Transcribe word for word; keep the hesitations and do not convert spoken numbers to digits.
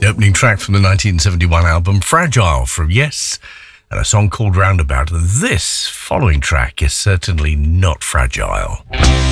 opening track from the nineteen seventy-one album Fragile from Yes, and a song called Roundabout. This following track is certainly not fragile.